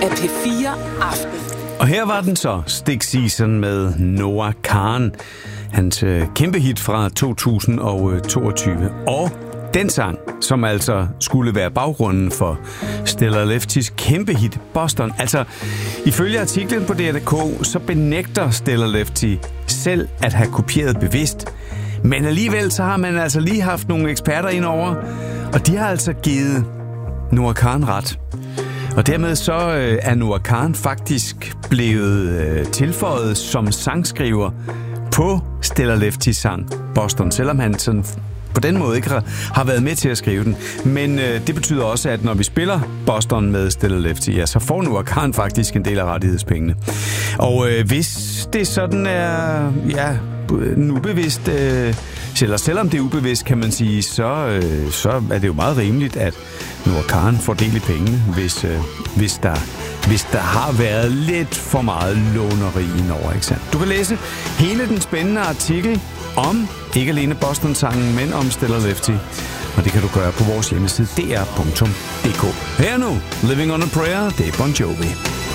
af P4 Aften. Og her var den så, Stick Season med Noah Kahan. Hans kæmpe hit fra 2022. Og den sang, som altså skulle være baggrunden for Stellar Leftys kæmpe hit Boston. Altså, ifølge artiklen på DR.dk, så benægter Stellar Lefty selv at have kopieret bevidst. Men alligevel så har man altså lige haft nogle eksperter indover, og de har altså givet Noah Kahan ret. Og dermed så er Noah Kahan faktisk blevet tilføjet som sangskriver på Stellar Leftys sang Boston, selvom han sådan på den måde ikke har været med til at skrive den. Men det betyder også, at når vi spiller Boston med Stellar Lefty, ja, så får Noah Kahan faktisk en del af rettighedspengene. Og hvis det sådan er, ja, ubevidst, eller selvom det er ubevidst, kan man sige, så er det jo meget rimeligt, at Noah Kahan får del i pengene, hvis der har været lidt for meget låneri indover, ikke sandt? Du kan læse hele den spændende artikel om ikke alene Boston-sangen, men om Stellar Lefty. Og det kan du gøre på vores hjemmeside dr.dk. Her nu, Living on a Prayer, det er Bon Jovi.